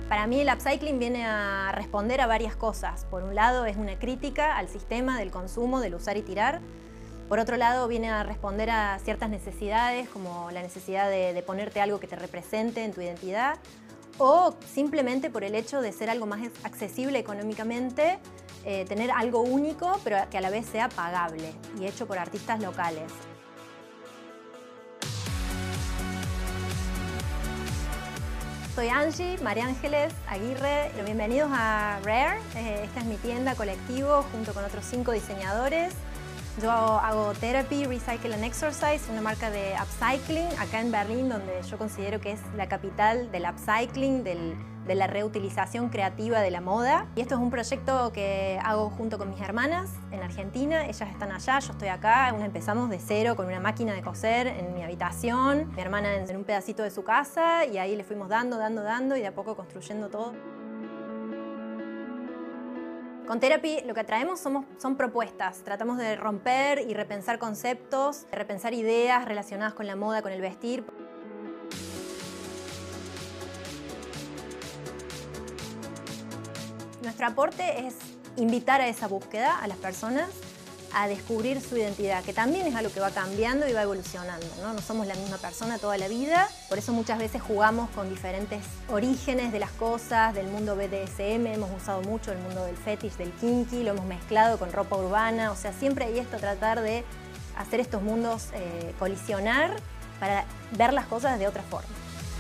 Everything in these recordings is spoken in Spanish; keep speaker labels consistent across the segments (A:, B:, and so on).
A: Para mí el upcycling viene a responder a varias cosas. Por un lado es una crítica al sistema del consumo, del usar y tirar. Por otro lado viene a responder a ciertas necesidades, como la necesidad de ponerte algo que te represente en tu identidad, o simplemente por el hecho de ser algo más accesible económicamente, tener algo único, pero que a la vez sea pagable y hecho por artistas locales. Soy Angie, María Ángeles Aguirre. Bienvenidos a Rare. Esta es mi tienda colectivo junto con otros 5 diseñadores. Yo hago Therapy, Recycle and Exercise, una marca de upcycling acá en Berlín, donde yo considero que es la capital del upcycling, de la reutilización creativa de la moda. Y esto es un proyecto que hago junto con mis hermanas en Argentina. Ellas están allá, yo estoy acá. Empezamos de cero con una máquina de coser en mi habitación, mi hermana en un pedacito de su casa, y ahí le fuimos dando y de a poco construyendo todo. Con Therapy lo que traemos son propuestas. Tratamos de romper y repensar conceptos, de repensar ideas relacionadas con la moda, con el vestir. Nuestro aporte es invitar a esa búsqueda a las personas a descubrir su identidad, que también es algo que va cambiando y va evolucionando, ¿no? No somos la misma persona toda la vida, por eso muchas veces jugamos con diferentes orígenes de las cosas, del mundo BDSM, hemos usado mucho el mundo del fetish, del kinky, lo hemos mezclado con ropa urbana, o sea, siempre hay esto, tratar de hacer estos mundos colisionar para ver las cosas de otra forma.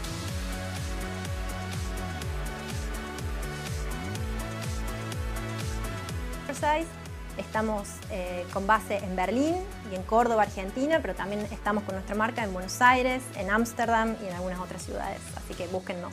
A: Estamos con base en Berlín y en Córdoba, Argentina, pero también estamos con nuestra marca en Buenos Aires, en Ámsterdam y en algunas otras ciudades, así que búsquennos.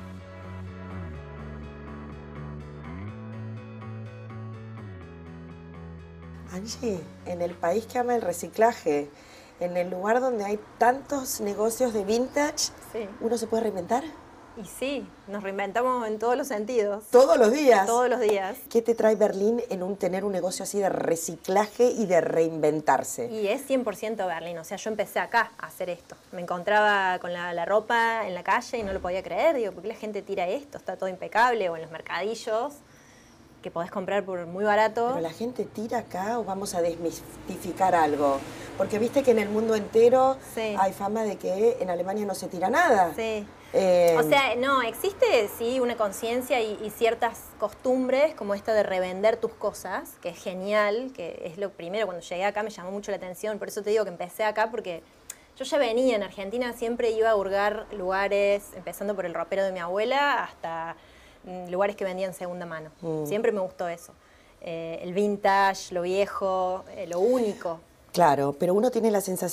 B: Angie, en el país que ama el reciclaje, en el lugar donde hay tantos negocios de vintage,
A: sí.
B: ¿Uno se puede reinventar?
A: Y sí, nos reinventamos en todos los sentidos.
B: ¿Todos los días?
A: Todos los días.
B: ¿Qué te trae Berlín en tener un negocio así de reciclaje y de reinventarse?
A: Y es 100% Berlín, o sea, yo empecé acá a hacer esto. Me encontraba con la ropa en la calle y no lo podía creer. Digo, ¿por qué la gente tira esto? Está todo impecable. O en los mercadillos, que podés comprar por muy barato.
B: ¿Pero la gente tira acá o vamos a desmistificar algo? Porque viste que en el mundo entero
A: sí.
B: Hay fama de que en Alemania no se tira nada.
A: Sí. O sea, no, existe sí una conciencia y ciertas costumbres como esta de revender tus cosas, que es genial, que es lo primero. Cuando llegué acá me llamó mucho la atención, por eso te digo que empecé acá, porque yo ya venía en Argentina, siempre iba a hurgar lugares, empezando por el ropero de mi abuela hasta lugares que vendían segunda mano. Siempre me gustó eso. El vintage, lo viejo, lo único.
B: Claro, pero uno tiene la sensación